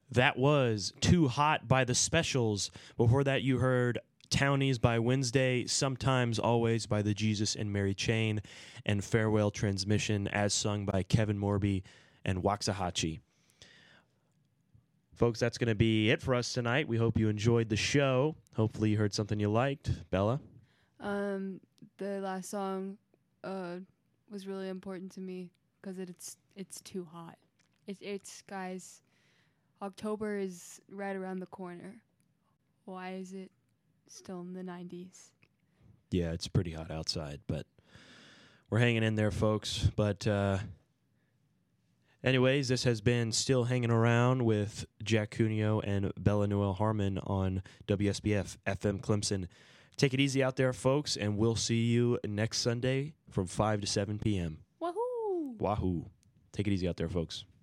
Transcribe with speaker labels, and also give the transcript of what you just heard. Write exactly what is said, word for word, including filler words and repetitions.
Speaker 1: That was Too Hot by The Specials. Before that, you heard Townies by Wednesday, Sometimes Always by the Jesus and Mary Chain, and Farewell Transmission as sung by Kevin Morby and Waxahachie. Folks, that's going to be it for us tonight. We hope you enjoyed the show. Hopefully you heard something you liked. Bella?
Speaker 2: Um, the last song uh, was really important to me because it's it's too hot. It, it's, guys... October is right around the corner. Why is it still in the nineties?
Speaker 1: Yeah, it's pretty hot outside, but we're hanging in there, folks. But uh, anyways, this has been Still Hanging Around with Jack Cuneo and Bella Noel Harmon on W S B F F M Clemson. Take it easy out there, folks, and we'll see you next Sunday from five to seven p.m.
Speaker 2: Wahoo!
Speaker 1: Wahoo. Take it easy out there, folks.